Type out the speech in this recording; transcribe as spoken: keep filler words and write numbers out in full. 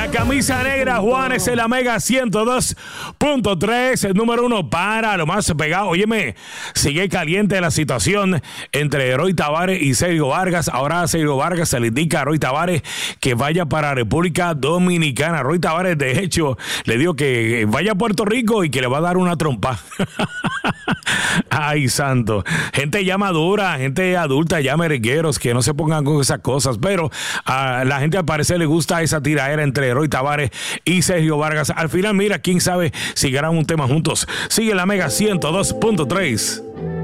La camisa negra, Juanes en la Mega ciento dos punto tres, el número uno para lo más pegado. Óyeme, sigue caliente la situación entre Roy Tavares y Sergio Vargas. Ahora a Sergio Vargas se le indica a Roy Tavares que vaya para República Dominicana. Roy Tavares, de hecho, le dijo que vaya a Puerto Rico y que le va a dar una trompa. Ay, santo. Gente ya madura, gente adulta, ya merengueros, que no se pongan con esas cosas, pero a la gente al parecer le gusta esa tiraera entre Roy Tavares y Sergio Vargas. Al final, mira, quién sabe si ganan un tema juntos. Sigue la Mega ciento dos punto tres.